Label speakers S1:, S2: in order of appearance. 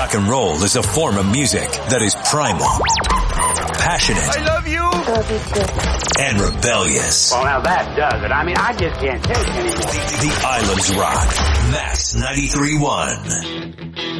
S1: Rock and roll is a form of music that is primal, passionate,
S2: I love you.
S3: Love you too.
S1: and rebellious.
S4: Well, now that does it. I mean, I just can't take it anymore.
S1: The Islands Rock. Max 93.1.